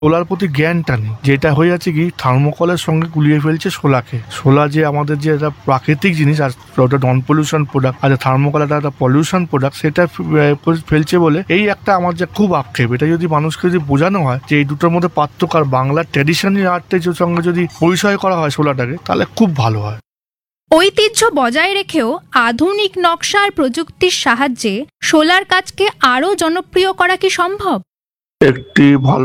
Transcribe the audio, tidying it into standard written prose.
Solar প্রতি জ্ঞানটা নেই, যেটা হয়ে যাচ্ছে কি থার্মোকলের সঙ্গে গুলিয়ে ফেলছে সোলাকে। সোলা যে আমাদের যে একটা প্রাকৃতিক জিনিস, আর ওটা নন পলিউশন প্রোডাক্ট, আর থার্মোকল একটা পলিউশন প্রোডাক্ট, সেটা ফেলছে বলে এই একটা আমার যে খুব আক্ষেপ। এটা যদি মানুষকে যদি বোঝানো হয় যে এই দুটোর মধ্যে পার্থক্য, আর বাংলার ট্র্যাডিশনাল আর্টের সঙ্গে যদি পরিচয় করা হয় সোলাটাকে, তাহলে খুব ভালো হয়। ঐতিহ্য বজায় রেখেও আধুনিক নকশা আর প্রযুক্তির সাহায্যে সোলার কাজকে আরও জনপ্রিয় করা কি সম্ভব? একটি ভালো